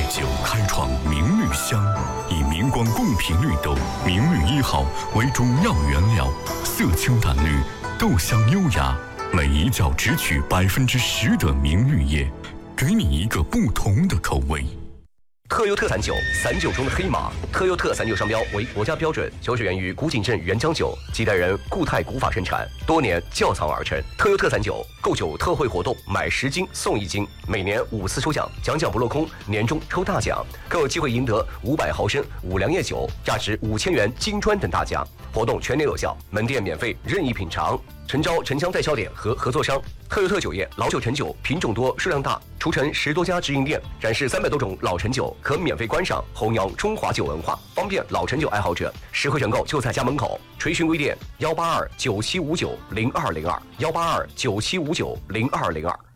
酒开创明绿香，以明光贡品绿豆明绿1号为中药原料，色清淡绿，豆香优雅，每一窖只取10%的明绿叶，给你一个不同的口味。 特优特散酒，散酒中的黑马。特优特散酒商标为国家标准，酒水源于古井镇原浆酒，几代人固态古法生产，多年窖藏而成。特优特散酒购酒特惠活动，买10斤送1斤，每年5次抽奖，奖不落空，年终抽大奖，更有机会赢得500毫升五粮液酒，价值5000元金砖等大奖。活动全年有效，门店免费任意品尝。诚招城乡代销点和合作商。特优特酒业老酒陈酒品种多数量大，除城10多家直营店，展示300多种老陈酒，可免费观赏，弘扬中华酒文化，方便老陈酒爱好者。实惠选购就在家门口。垂询微店18297590202，18297590202。